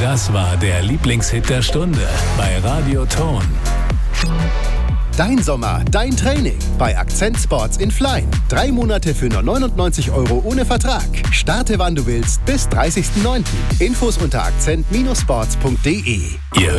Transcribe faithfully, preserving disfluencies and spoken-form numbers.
Das war der Lieblingshit der Stunde bei Radio Ton. Dein Sommer, dein Training bei Akzent Sports in Flein. Drei Monate für nur neunundneunzig Euro ohne Vertrag. Starte wann du willst bis dreißigsten neunten Infos unter akzent Bindestrich sports punkt de. Ihr